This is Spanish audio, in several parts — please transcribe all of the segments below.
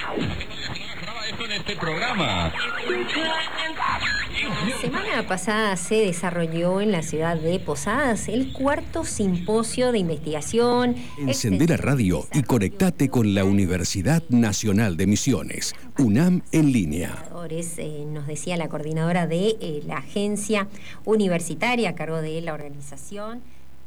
En este programa. La semana pasada se desarrolló en la ciudad de Posadas el cuarto simposio de investigación. Encender a radio y conectate con la Universidad Nacional de Misiones, UNAM en línea. Nos decía la coordinadora de la agencia universitaria a cargo de la organización.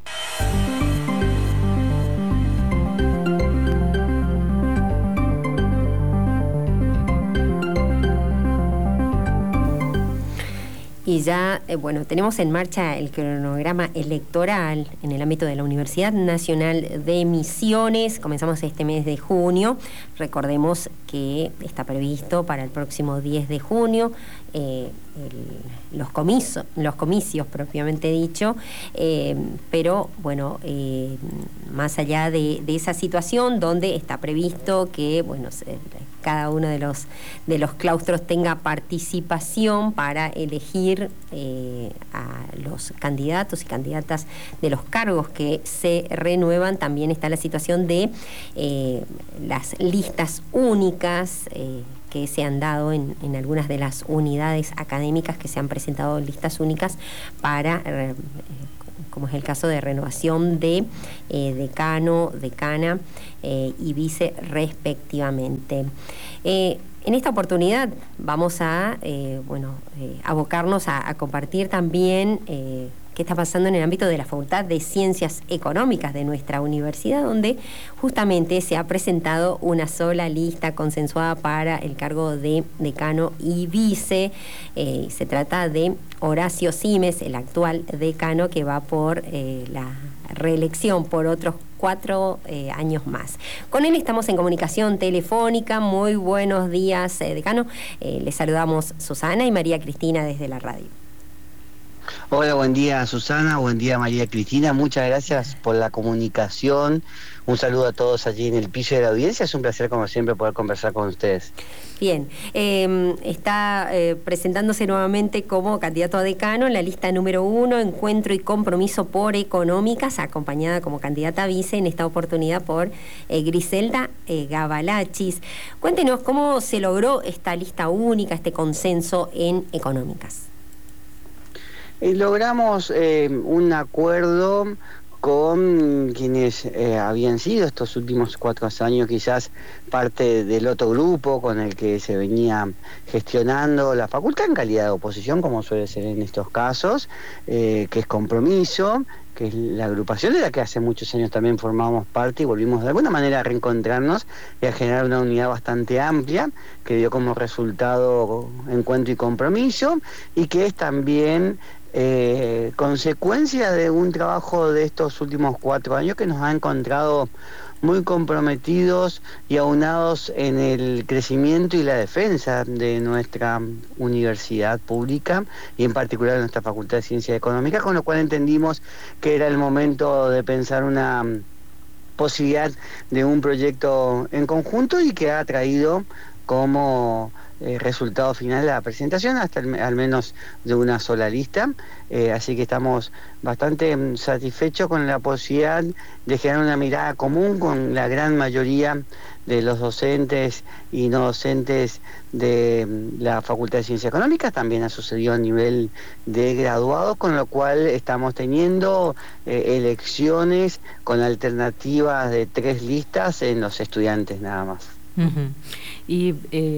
Y ya, tenemos en marcha el cronograma electoral en el ámbito de la Universidad Nacional de Misiones. Comenzamos este mes de junio. Recordemos que está previsto para el próximo 10 de junio los comicios propiamente dicho, pero más allá de esa situación donde está previsto que cada uno de los claustros tenga participación para elegir a los candidatos y candidatas de los cargos que se renuevan. También está la situación de las listas únicas que se han dado en algunas de las unidades académicas, que se han presentado listas únicas para, como es el caso de renovación de decano, decana y vice respectivamente. En esta oportunidad vamos a abocarnos a compartir también qué está pasando en el ámbito de la Facultad de Ciencias Económicas de nuestra universidad, donde justamente se ha presentado una sola lista consensuada para el cargo de decano y vice. Se trata de Horacio Simes, el actual decano, que va por la reelección por otros 4 años más. Con él estamos en comunicación telefónica. Muy buenos días, decano. Les saludamos Susana y María Cristina desde la radio. Hola, buen día Susana, buen día María Cristina, muchas gracias por la comunicación, un saludo a todos allí en el piso de la audiencia, es un placer como siempre poder conversar con ustedes. Bien, está presentándose nuevamente como candidato a decano en la lista número 1, Encuentro y Compromiso por Económicas, acompañada como candidata a vice en esta oportunidad por Griselda Gabalachis. Cuéntenos cómo se logró esta lista única, este consenso en económicas. Logramos un acuerdo con quienes habían sido estos últimos 4 años quizás parte del otro grupo con el que se venía gestionando la facultad en calidad de oposición, como suele ser en estos casos, que es Compromiso, que es la agrupación de la que hace muchos años también formábamos parte y volvimos de alguna manera a reencontrarnos y a generar una unidad bastante amplia que dio como resultado Encuentro y Compromiso, y que es también consecuencia de un trabajo de estos últimos 4 años que nos ha encontrado muy comprometidos y aunados en el crecimiento y la defensa de nuestra universidad pública y en particular de nuestra Facultad de Ciencias Económicas, con lo cual entendimos que era el momento de pensar una posibilidad de un proyecto en conjunto y que ha traído como resultado final la presentación hasta al menos de una sola lista, así que estamos bastante satisfechos con la posibilidad de generar una mirada común con la gran mayoría de los docentes y no docentes de la Facultad de Ciencias Económicas. También ha sucedido a nivel de graduados, con lo cual estamos teniendo elecciones con alternativas de 3 listas en los estudiantes nada más. Uh-huh. Y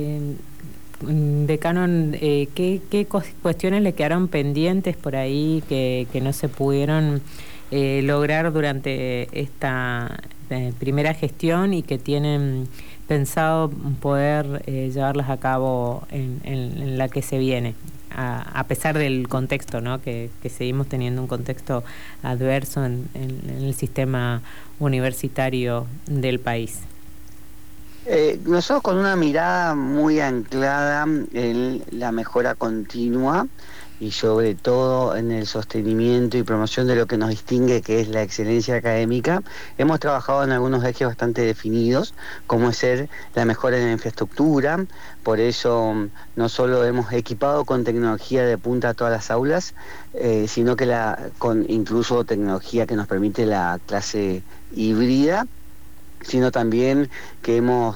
decano, ¿qué cuestiones le quedaron pendientes por ahí que no se pudieron lograr durante esta primera gestión y que tienen pensado poder llevarlas a cabo en la que se viene? A pesar del contexto, ¿no? que seguimos teniendo un contexto adverso en el sistema universitario del país. Nosotros con una mirada muy anclada en la mejora continua y sobre todo en el sostenimiento y promoción de lo que nos distingue, que es la excelencia académica, hemos trabajado en algunos ejes bastante definidos, como es ser la mejora en la infraestructura. Por eso no solo hemos equipado con tecnología de punta a todas las aulas, sino que con incluso tecnología que nos permite la clase híbrida, sino también que hemos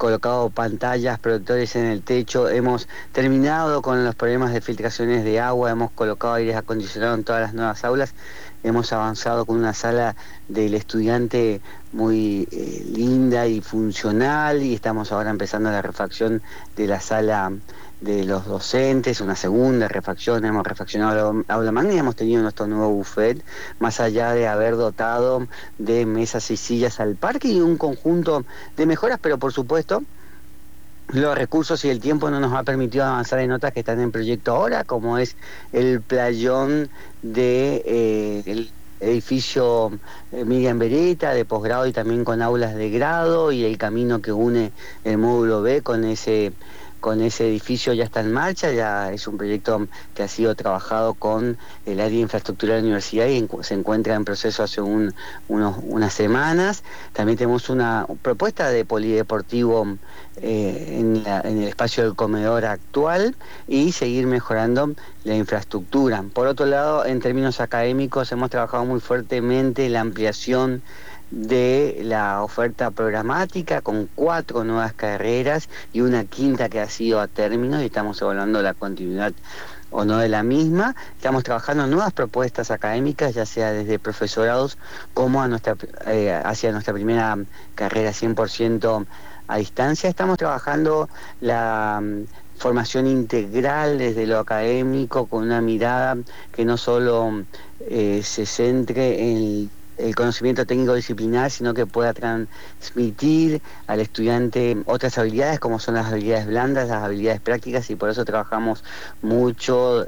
colocado pantallas, proyectores en el techo, hemos terminado con los problemas de filtraciones de agua, hemos colocado aires acondicionados en todas las nuevas aulas, hemos avanzado con una sala del estudiante muy linda y funcional, y estamos ahora empezando la refacción de la sala de los docentes, una segunda refacción, hemos refaccionado la aula magna y hemos tenido nuestro nuevo buffet, más allá de haber dotado de mesas y sillas al parque y un conjunto de mejoras, pero por supuesto los recursos y el tiempo no nos ha permitido avanzar en otras que están en proyecto ahora, como es el playón de el edificio Miriam Beretta de posgrado y también con aulas de grado, y el camino que une el módulo B con ese edificio ya está en marcha, ya es un proyecto que ha sido trabajado con el área de infraestructura de la universidad y se encuentra en proceso hace unas semanas. También tenemos una propuesta de polideportivo en el espacio del comedor actual y seguir mejorando la infraestructura. Por otro lado, en términos académicos, hemos trabajado muy fuertemente la ampliación de la oferta programática con 4 nuevas carreras y una quinta que ha sido a término, y estamos evaluando la continuidad o no de la misma. Estamos trabajando en nuevas propuestas académicas, ya sea desde profesorados como hacia nuestra primera carrera 100% a distancia. Estamos trabajando la formación integral desde lo académico con una mirada que no solo se centre en el conocimiento técnico disciplinar, sino que pueda transmitir al estudiante otras habilidades como son las habilidades blandas, las habilidades prácticas, y por eso trabajamos mucho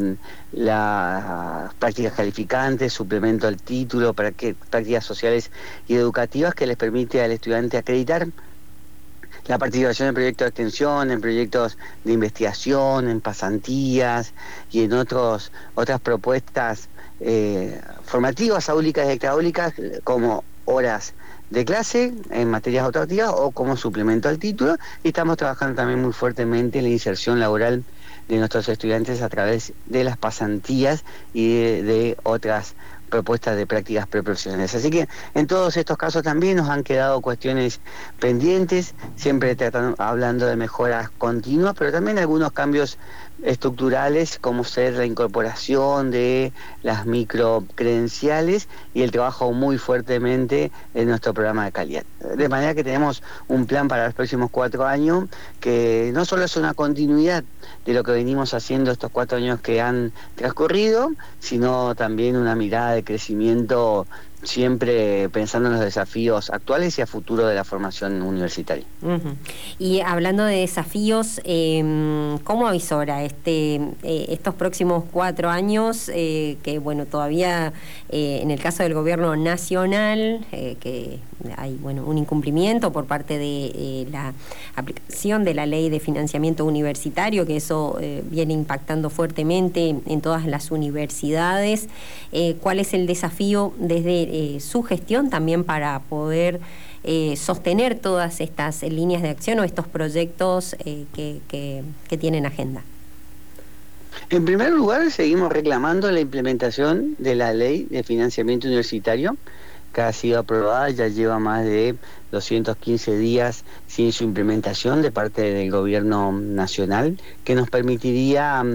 las prácticas calificantes, suplemento al título, prácticas sociales y educativas que les permite al estudiante acreditar la participación en proyectos de extensión, en proyectos de investigación, en pasantías y en otras propuestas formativas, áulicas y extraáulicas, como horas de clase en materias optativas o como suplemento al título, y estamos trabajando también muy fuertemente en la inserción laboral de nuestros estudiantes a través de las pasantías y de otras propuestas de prácticas preprofesionales. Así que en todos estos casos también nos han quedado cuestiones pendientes, siempre hablando de mejoras continuas, pero también algunos cambios estructurales, como ser la incorporación de las microcredenciales y el trabajo muy fuertemente en nuestro programa de calidad. De manera que tenemos un plan para los próximos 4 años que no solo es una continuidad de lo que venimos haciendo estos 4 años que han transcurrido, sino también una mirada de crecimiento siempre pensando en los desafíos actuales y a futuro de la formación universitaria. Y hablando de desafíos, ¿cómo avisora estos próximos 4 años? Que bueno, todavía en el caso del gobierno nacional, que hay un incumplimiento por parte de la aplicación de la ley de financiamiento universitario, que eso viene impactando fuertemente en todas las universidades. ¿Cuál es el desafío desde su gestión también para poder sostener todas estas líneas de acción o estos proyectos que tienen agenda? En primer lugar, seguimos reclamando la implementación de la ley de financiamiento universitario, que ha sido aprobada, ya lleva más de 215 días sin su implementación de parte del gobierno nacional, que nos permitiría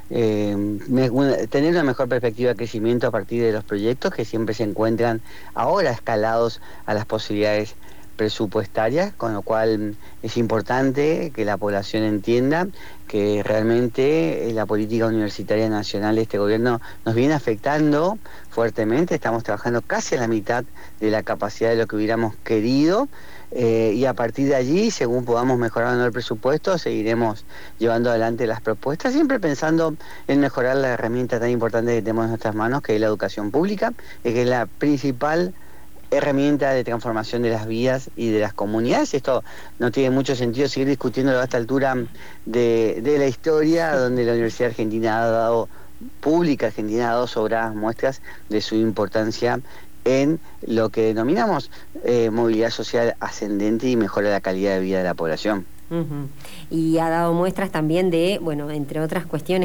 tener una mejor perspectiva de crecimiento a partir de los proyectos que siempre se encuentran ahora escalados a las posibilidades presupuestarias, con lo cual es importante que la población entienda que realmente la política universitaria nacional de este gobierno nos viene afectando fuertemente. Estamos trabajando casi a la mitad de la capacidad de lo que hubiéramos querido, y a partir de allí, según podamos mejorar el presupuesto, seguiremos llevando adelante las propuestas, siempre pensando en mejorar la herramienta tan importante que tenemos en nuestras manos, que es la educación pública, que es la principal herramienta de transformación de las vidas y de las comunidades. Esto no tiene mucho sentido seguir discutiéndolo a esta altura de la historia, donde la Universidad Argentina ha dado sobradas muestras de su importancia en lo que denominamos movilidad social ascendente y mejora la calidad de vida de la población. Ujú. Y ha dado muestras también de, bueno, entre otras cuestiones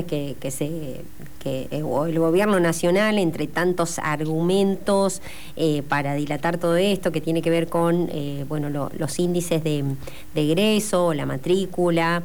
o el gobierno nacional, entre tantos argumentos para dilatar todo esto, que tiene que ver con, bueno, los índices de egreso, la matrícula,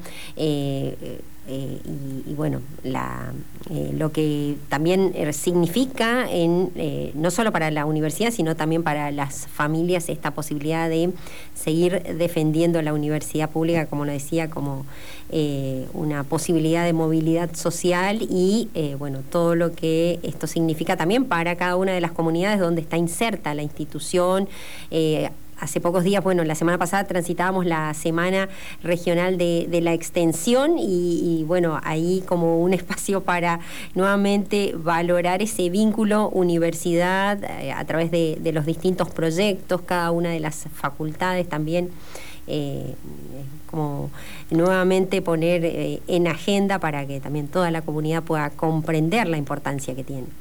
y bueno, lo que también significa no solo para la universidad, sino también para las familias, esta posibilidad de seguir defendiendo la universidad pública, como lo decía, como una posibilidad de movilidad social y bueno, todo lo que esto significa también para cada una de las comunidades donde está inserta la institución. Hace pocos días, bueno, la semana pasada transitábamos la Semana Regional de la Extensión y bueno, ahí como un espacio para nuevamente valorar ese vínculo universidad a través de los distintos proyectos, cada una de las facultades también, como nuevamente poner en agenda para que también toda la comunidad pueda comprender la importancia que tiene.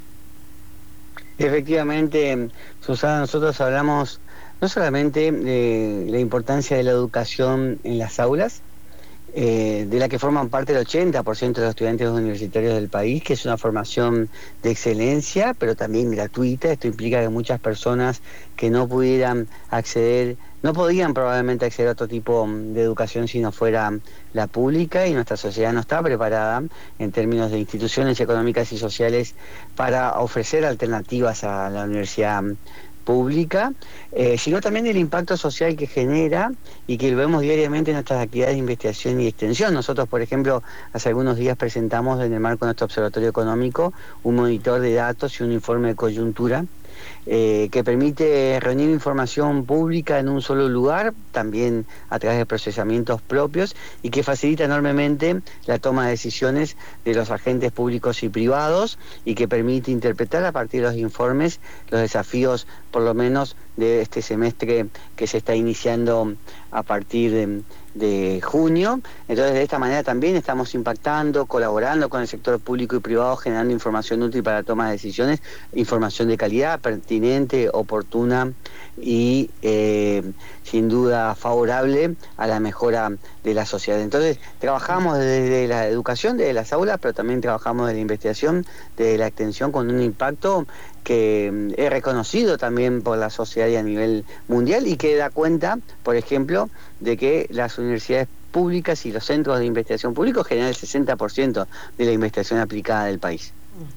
Efectivamente, Susana, nosotros hablamos no solamente de la importancia de la educación en las aulas, de la que forman parte el 80% de los estudiantes universitarios del país, que es una formación de excelencia, pero también gratuita. Esto implica que muchas personas que no pudieran acceder, no podían probablemente acceder a otro tipo de educación si no fuera la pública, y nuestra sociedad no está preparada en términos de instituciones económicas y sociales para ofrecer alternativas a la universidad pública, sino también el impacto social que genera y que lo vemos diariamente en nuestras actividades de investigación y extensión. Nosotros, por ejemplo, hace algunos días presentamos en el marco de nuestro observatorio económico un monitor de datos y un informe de coyuntura que permite reunir información pública en un solo lugar, también a través de procesamientos propios, y que facilita enormemente la toma de decisiones de los agentes públicos y privados, y que permite interpretar a partir de los informes los desafíos, por lo menos, de este semestre que se está iniciando a partir de junio. Entonces, de esta manera también estamos impactando, colaborando con el sector público y privado, generando información útil para la toma de decisiones, información de calidad, pertinente, oportuna y sin duda favorable a la mejora de la sociedad. Entonces, trabajamos desde la educación, desde las aulas, pero también trabajamos desde la investigación, desde la extensión, con un impacto que es reconocido también por la sociedad y a nivel mundial, y que da cuenta, por ejemplo, de que las universidades públicas y los centros de investigación públicos generan el 60% de la investigación aplicada del país.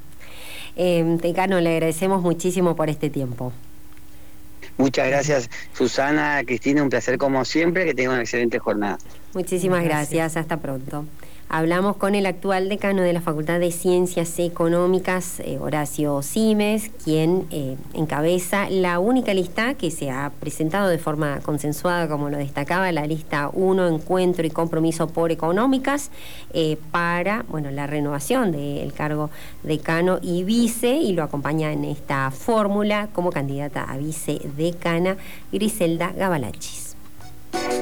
Decano, le agradecemos muchísimo por este tiempo. Muchas gracias, Susana, Cristina, un placer como siempre, que tengan una excelente jornada. Muchísimas gracias, hasta pronto. Hablamos con el actual decano de la Facultad de Ciencias Económicas, Horacio Simes, quien encabeza la única lista que se ha presentado de forma consensuada, como lo destacaba, la lista 1, Encuentro y Compromiso por Económicas, para la renovación del cargo decano y vice, y lo acompaña en esta fórmula como candidata a vicedecana Griselda Gabalachis.